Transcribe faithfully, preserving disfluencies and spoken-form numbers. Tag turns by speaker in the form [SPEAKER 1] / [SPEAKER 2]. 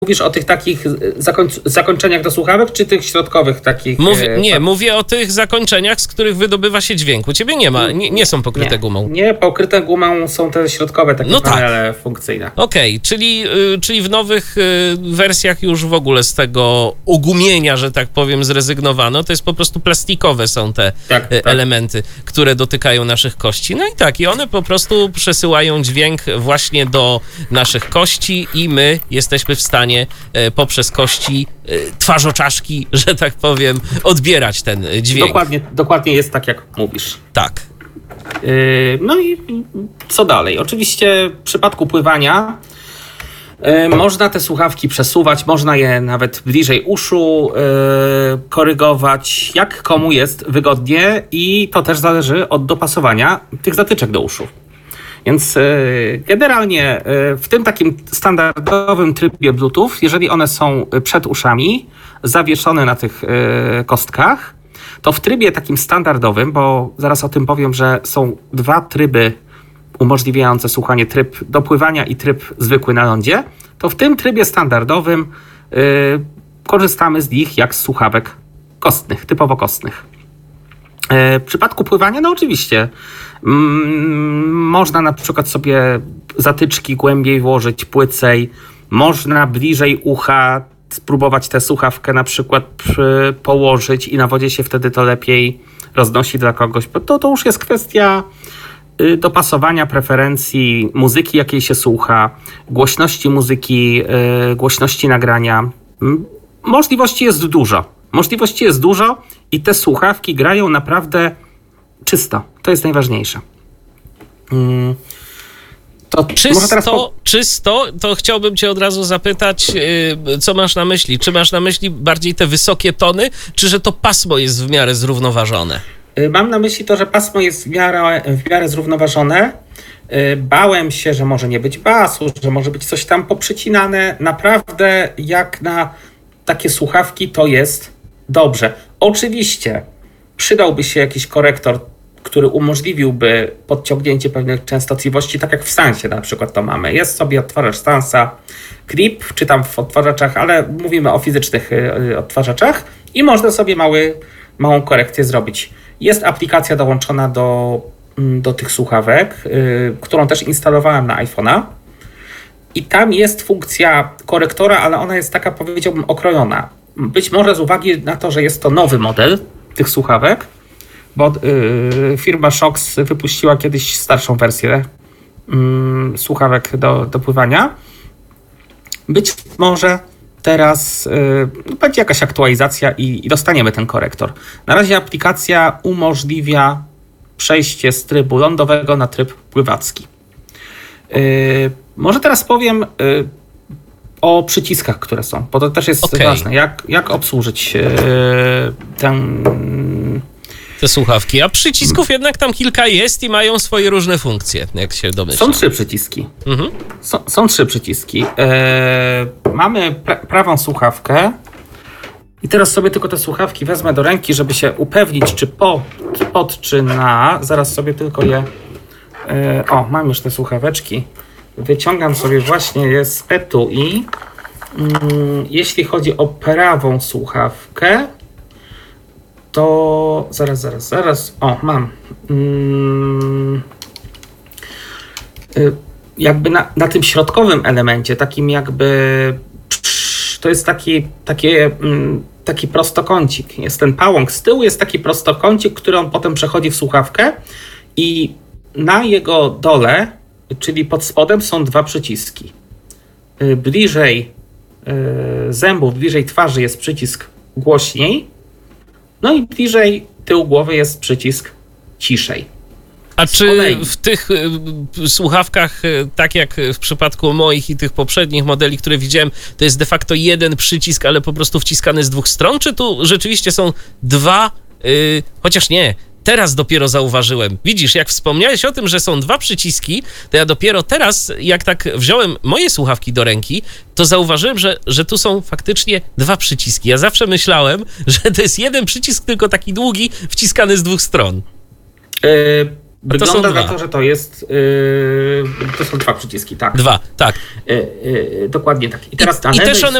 [SPEAKER 1] Mówisz o tych takich zakoń- zakończeniach do słuchawek, czy tych środkowych takich?
[SPEAKER 2] Mówię, nie,
[SPEAKER 1] e,
[SPEAKER 2] mówię o tych zakończeniach, z których wydobywa się dźwięk. U ciebie nie ma, nie, nie są pokryte
[SPEAKER 1] nie,
[SPEAKER 2] gumą.
[SPEAKER 1] Nie, pokryte gumą są te środkowe takie
[SPEAKER 2] No tak.
[SPEAKER 1] panele funkcyjne.
[SPEAKER 2] Okej, okay, czyli, y, czyli w nowych y, wersjach już w ogóle z tego ugumienia, że tak powiem, zrezygnowano. To jest po prostu plastikowe są te
[SPEAKER 1] Tak,
[SPEAKER 2] y,
[SPEAKER 1] tak.
[SPEAKER 2] elementy, które dotykają naszych kości. No i tak, i one po prostu przesyłają dźwięk właśnie do naszych kości i my jesteśmy w stanie y, poprzez kości y, twarzoczaszki, że tak powiem, odbierać ten dźwięk.
[SPEAKER 1] Dokładnie, dokładnie jest tak, jak mówisz.
[SPEAKER 2] Tak.
[SPEAKER 1] Yy, no i co dalej? Oczywiście w przypadku pływania yy, można te słuchawki przesuwać, można je nawet bliżej uszu yy, korygować, jak komu jest wygodnie, i to też zależy od dopasowania tych zatyczek do uszu. Więc yy, generalnie yy, w tym takim standardowym trybie Bluetooth, jeżeli one są przed uszami, zawieszone na tych yy, kostkach, to w trybie takim standardowym, bo zaraz o tym powiem, że są dwa tryby umożliwiające słuchanie, tryb dopływania i tryb zwykły na lądzie, to w tym trybie standardowym yy, korzystamy z nich jak z słuchawek kostnych, typowo kostnych. Yy, w przypadku pływania, no oczywiście, mm, można na przykład sobie zatyczki głębiej włożyć, płycej, można bliżej ucha spróbować tę słuchawkę na przykład przy, położyć i na wodzie się wtedy to lepiej roznosi dla kogoś. Bo to, to już jest kwestia y, dopasowania preferencji muzyki, jakiej się słucha, głośności muzyki, y, głośności nagrania. M- możliwości jest dużo. Możliwości jest dużo i te słuchawki grają naprawdę czysto. To jest najważniejsze. Mm.
[SPEAKER 2] To czysto,
[SPEAKER 1] teraz po...
[SPEAKER 2] czysto, to chciałbym cię od razu zapytać, yy, co masz na myśli? Czy masz na myśli bardziej te wysokie tony, czy że to pasmo jest w miarę zrównoważone?
[SPEAKER 1] Mam na myśli to, że pasmo jest w miarę, w miarę zrównoważone. Bałem się, że może nie być basu, że może być coś tam poprzycinane. Naprawdę jak na takie słuchawki to jest dobrze. Oczywiście przydałby się jakiś korektor, który umożliwiłby podciągnięcie pewnych częstotliwości, tak jak w Sansie na przykład to mamy. Jest sobie odtwarzacz Sansa Grip, czy tam w odtwarzaczach, ale mówimy o fizycznych odtwarzaczach i można sobie mały, małą korekcję zrobić. Jest aplikacja dołączona do, do tych słuchawek, yy, którą też instalowałem na iPhone'a i tam jest funkcja korektora, ale ona jest taka, powiedziałbym, okrojona. Być może z uwagi na to, że jest to nowy model tych słuchawek, bo yy, firma Shox wypuściła kiedyś starszą wersję yy, słuchawek do, do pływania. Być może teraz yy, będzie jakaś aktualizacja i, i dostaniemy ten korektor. Na razie aplikacja umożliwia przejście z trybu lądowego na tryb pływacki. Yy, może teraz powiem yy, o przyciskach, które są, bo to też jest okay. ważne. Jak, jak obsłużyć yy, ten...
[SPEAKER 2] te słuchawki, a przycisków hmm. jednak tam kilka jest i mają swoje różne funkcje, jak się domyślam.
[SPEAKER 1] Są trzy przyciski.
[SPEAKER 2] Mhm.
[SPEAKER 1] Są, są trzy przyciski. Eee, mamy pra- prawą słuchawkę i teraz sobie tylko te słuchawki wezmę do ręki, żeby się upewnić, czy pod, pod czy na. Zaraz sobie tylko je... Eee, o, mam już te słuchaweczki. Wyciągam sobie właśnie je z etui. Mm, jeśli chodzi o prawą słuchawkę, to zaraz, zaraz, zaraz. O, mam. Hmm. Jakby na, na tym środkowym elemencie, takim jakby to jest taki, takie, taki prostokącik. Jest ten pałąk z tyłu, jest taki prostokącik, który on potem przechodzi w słuchawkę i na jego dole, czyli pod spodem, są dwa przyciski. Bliżej zębów, bliżej twarzy jest przycisk głośniej, no i bliżej tyłu głowy jest przycisk ciszej.
[SPEAKER 2] A czy w tych y, słuchawkach, y, tak jak w przypadku moich i tych poprzednich modeli, które widziałem, to jest de facto jeden przycisk, ale po prostu wciskany z dwóch stron? Czy tu rzeczywiście są dwa, y, chociaż nie, teraz dopiero zauważyłem. Widzisz, jak wspomniałeś o tym, że są dwa przyciski, to ja dopiero teraz, jak tak wziąłem moje słuchawki do ręki, to zauważyłem, że, że tu są faktycznie dwa przyciski. Ja zawsze myślałem, że to jest jeden przycisk, tylko taki długi, wciskany z dwóch stron.
[SPEAKER 1] Yy, Wygląda
[SPEAKER 2] to są
[SPEAKER 1] na
[SPEAKER 2] dwa.
[SPEAKER 1] to, że to jest, yy, to są dwa przyciski, tak.
[SPEAKER 2] Dwa, tak.
[SPEAKER 1] Yy, yy, dokładnie tak. I teraz
[SPEAKER 2] I,
[SPEAKER 1] dane
[SPEAKER 2] i też one